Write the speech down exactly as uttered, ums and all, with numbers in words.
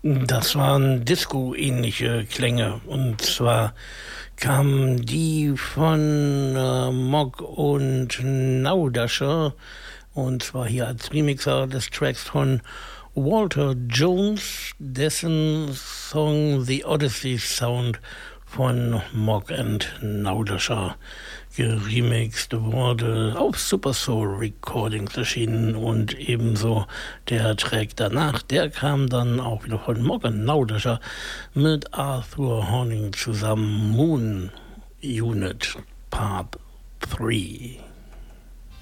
Das waren Disco-ähnliche Klänge. Und zwar kamen die von äh, Mogg und Naudasher. Und zwar hier als Remixer des Tracks von Walter Jones, dessen Song The Odyssey Sound von Mogg und Naudasher geremixed wurde, auf Super Soul Recordings erschienen, und ebenso der Track danach, der kam dann auch wieder von Mogg und Naudasher mit Arthur Horning zusammen, Moon Unit Part drei.